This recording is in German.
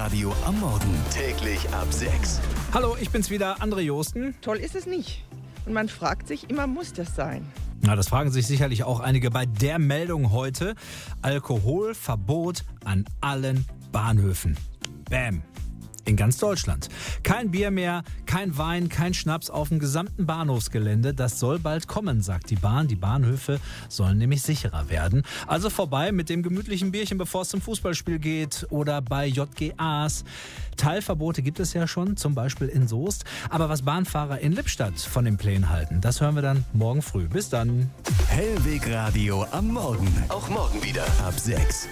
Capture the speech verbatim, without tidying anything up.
Radio am Morgen. Täglich ab sechs. Hallo, ich bin's wieder, André Joosten. Toll ist es nicht. Und man fragt sich immer, muss das sein? Na, das fragen sich sicherlich auch einige bei der Meldung heute. Alkoholverbot an allen Bahnhöfen. Bäm. In ganz Deutschland. Kein Bier mehr, kein Wein, kein Schnaps auf dem gesamten Bahnhofsgelände. Das soll bald kommen, sagt die Bahn. Die Bahnhöfe sollen nämlich sicherer werden. Also vorbei mit dem gemütlichen Bierchen, bevor es zum Fußballspiel geht oder bei J G As. Teilverbote gibt es ja schon, zum Beispiel in Soest. Aber was Bahnfahrer in Lippstadt von den Plänen halten, das hören wir dann morgen früh. Bis dann. Hellweg Radio am Morgen. Auch morgen wieder ab sechs.